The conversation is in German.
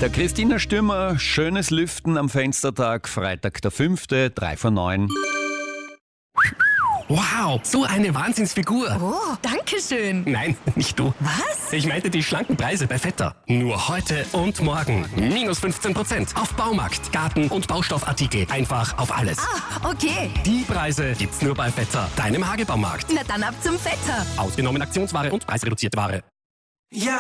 Der Christina Stürmer, schönes Lüften am Fenstertag, Freitag der 5., 3 vor 9. Wow, so eine Wahnsinnsfigur. Oh, danke schön. Nein, nicht du. Was? Ich meinte die schlanken Preise bei Vetter. Nur heute und morgen. Minus 15% auf Baumarkt, Garten- und Baustoffartikel. Einfach auf alles. Ah, okay. Die Preise gibt's nur bei Vetter, deinem Hagebaumarkt. Na dann ab zum Vetter. Ausgenommen Aktionsware und preisreduzierte Ware. Ja,